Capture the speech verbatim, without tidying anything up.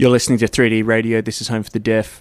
You're listening to three D Radio. This is Home for the Deaf.